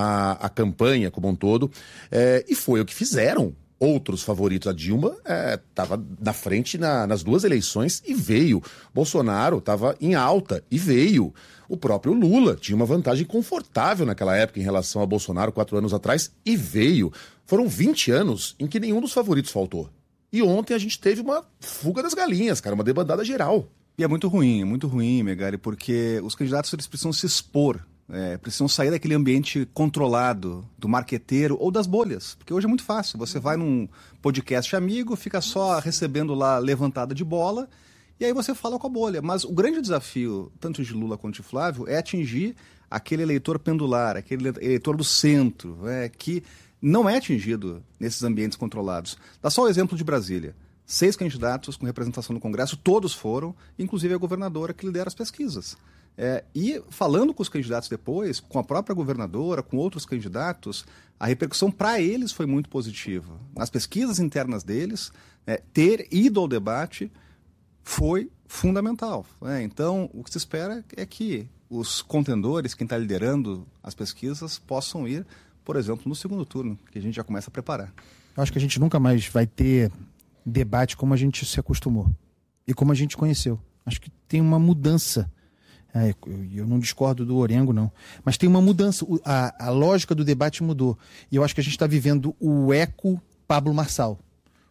à campanha como um todo, e foi o que fizeram. Outros favoritos, a Dilma estava na frente nas 2 eleições e veio. Bolsonaro estava em alta e veio. O próprio Lula tinha uma vantagem confortável naquela época em relação a Bolsonaro 4 anos atrás e veio. Foram 20 anos em que nenhum dos favoritos faltou. E ontem a gente teve uma fuga das galinhas, cara, uma debandada geral. E é muito ruim, Megali, porque os candidatos eles precisam se expor. Precisam sair daquele ambiente controlado do marqueteiro ou das bolhas, porque hoje é muito fácil, você vai num podcast amigo, fica só recebendo lá levantada de bola e aí você fala com a bolha, mas o grande desafio, tanto de Lula quanto de Flávio, é atingir aquele eleitor pendular, aquele eleitor do centro, que não é atingido nesses ambientes controlados. Dá só o exemplo de Brasília, 6 candidatos com representação no Congresso, todos foram, inclusive a governadora que lidera as pesquisas. E falando com os candidatos depois, com a própria governadora, com outros candidatos, a repercussão para eles foi muito positiva. Nas pesquisas internas deles, ter ido ao debate foi fundamental. Então, o que se espera é que os contendores, quem está liderando as pesquisas, possam ir por exemplo, no segundo turno, que a gente já começa a preparar. Eu acho que a gente nunca mais vai ter debate como a gente se acostumou e como a gente conheceu. Acho que tem uma mudança. Eu não discordo do Orengo, não. Mas tem uma mudança. A lógica do debate mudou. E eu acho que a gente está vivendo o eco Pablo Marçal.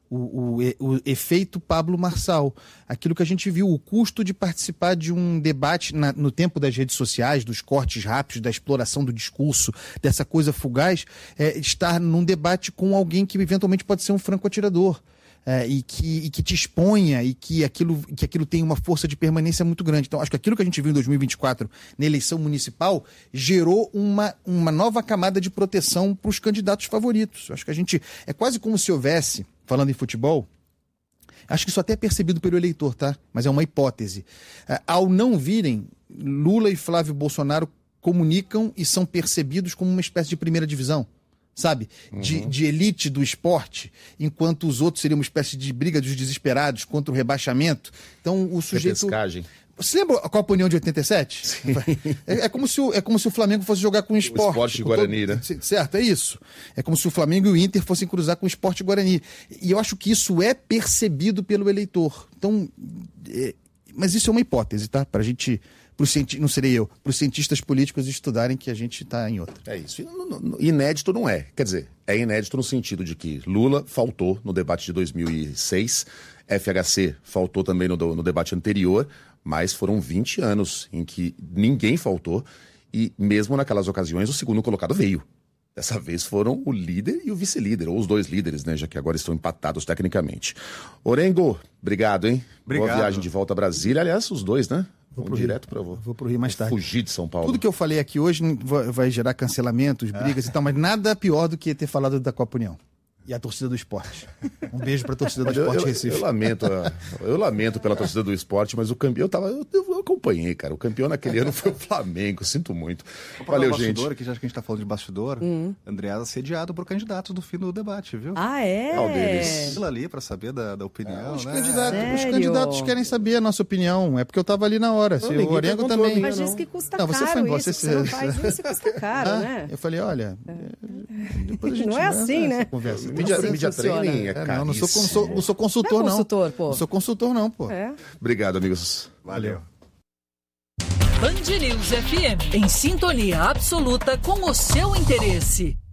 O efeito Pablo Marçal. Aquilo que a gente viu, o custo de participar de um debate no tempo das redes sociais, dos cortes rápidos, da exploração do discurso, dessa coisa fugaz, estar num debate com alguém que eventualmente pode ser um franco-atirador. E que te exponha e que aquilo tem uma força de permanência muito grande. Então, acho que aquilo que a gente viu em 2024 na eleição municipal gerou uma nova camada de proteção para os candidatos favoritos. Acho que a gente... É quase como se houvesse, falando em futebol, acho que isso até é percebido pelo eleitor, tá? Mas é uma hipótese. Ao não virem, Lula e Flávio Bolsonaro comunicam e são percebidos como uma espécie de primeira divisão. Sabe? De elite do esporte, enquanto os outros seriam uma espécie de briga dos desesperados contra o rebaixamento. Então o sujeito... Repescagem. Você lembra a Copa União de 87? Sim. É como se o Flamengo fosse jogar com o Sport. O Sport Guarani, né? Certo, é isso. É como se o Flamengo e o Inter fossem cruzar com o Sport Guarani. E eu acho que isso é percebido pelo eleitor. Então, mas isso é uma hipótese, tá? Pra gente... Não serei eu, para os cientistas políticos estudarem que a gente está em outra. É isso. Inédito não é. Quer dizer, é inédito no sentido de que Lula faltou no debate de 2006, FHC faltou também no debate anterior, mas foram 20 anos em que ninguém faltou e mesmo naquelas ocasiões o segundo colocado veio. Dessa vez foram o líder e o vice-líder, ou os dois líderes, né? Já que agora estão empatados tecnicamente. Orengo, obrigado, hein? Obrigado. Boa viagem de volta a Brasília. Aliás, os dois, né? Vou direto para Vou pro Rio mais tarde. Fugir de São Paulo. Tudo que eu falei aqui hoje vai gerar cancelamentos, brigas e tal, mas nada pior do que ter falado da Copa União. E a torcida do esporte. Um beijo pra torcida do esporte Recife. Eu lamento pela torcida do esporte, mas o campeão eu acompanhei, cara. O campeão naquele ano foi o Flamengo, sinto muito. Valeu, gente. Aqui, já que a gente tá falando de bastidor, Andreasa assediado por candidatos do fim do debate, viu? Ah, é? Qual deles? Aquilo ali pra saber da opinião, os né? Os candidatos querem saber a nossa opinião. É porque eu tava ali na hora. Se o Orengo também... Mas diz que custa caro você foi embora, isso. Você não faz isso, custa caro, né? Eu falei, olha... Depois a gente não é assim, né? Conversa. Mídia training é caríssimo. Não sou consultor, não. Pô. Não sou consultor, não, pô. Obrigado, amigos. Valeu. Band News FM, em sintonia absoluta com o seu interesse.